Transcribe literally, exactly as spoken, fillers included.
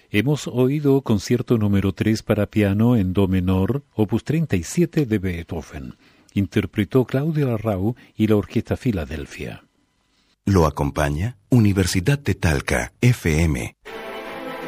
Hemos oído concierto número tres para piano en do menor, opus treinta y siete de Beethoven. Interpretó Claudio Arrau y la Orquesta Filadelfia. Lo acompaña Universidad de Talca, F M,